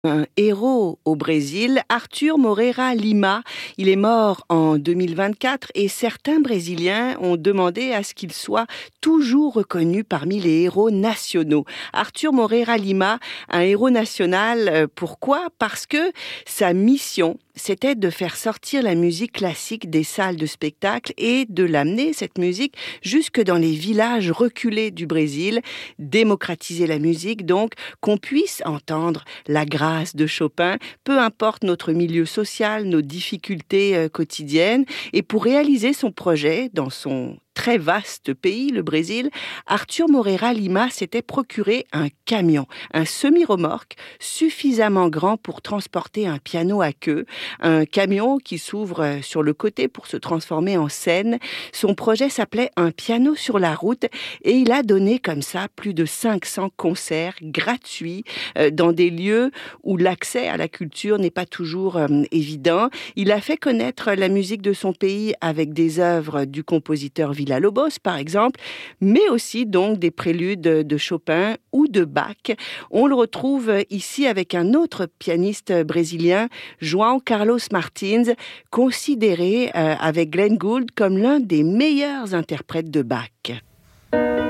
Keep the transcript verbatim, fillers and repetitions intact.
Un héros au Brésil, Arthur Moreira Lima. Il est mort en deux mille vingt-quatre et certains Brésiliens ont demandé à ce qu'il soit toujours reconnu parmi les héros nationaux. Arthur Moreira Lima, un héros national, euh, pourquoi? Parce que sa mission, c'était de faire sortir la musique classique des salles de spectacle et de l'amener, cette musique, jusque dans les villages reculés du Brésil, démocratiser la musique, donc qu'on puisse entendre la grâce de Chopin, peu importe notre milieu social, nos difficultés euh, quotidiennes. Et pour réaliser son projet dans son très vaste pays, le Brésil, Arthur Moreira Lima s'était procuré un camion, un semi-remorque suffisamment grand pour transporter un piano à queue, un camion qui s'ouvre sur le côté pour se transformer en scène. Son projet s'appelait Un piano sur la route et il a donné comme ça plus de cinq cents concerts gratuits euh, dans des lieux où l'accès à la culture n'est pas toujours euh, évident. Il a fait connaître la musique de son pays avec des œuvres du compositeur Villa-Lobos, par exemple, mais aussi donc des préludes de Chopin ou de Bach. On le retrouve ici avec un autre pianiste brésilien, João Carlos Martins, considéré euh, avec Glenn Gould comme l'un des meilleurs interprètes de Bach.